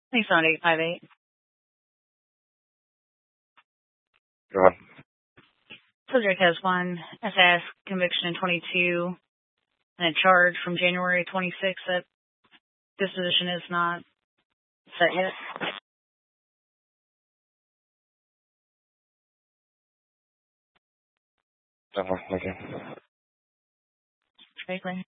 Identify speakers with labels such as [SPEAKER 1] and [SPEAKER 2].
[SPEAKER 1] Thanks on 858.
[SPEAKER 2] Go ahead.
[SPEAKER 1] Subject has one SAS conviction in 22 and a charge from January 26 that disposition is not set yet.
[SPEAKER 2] Definitely. Thank you.
[SPEAKER 1] Vaguely.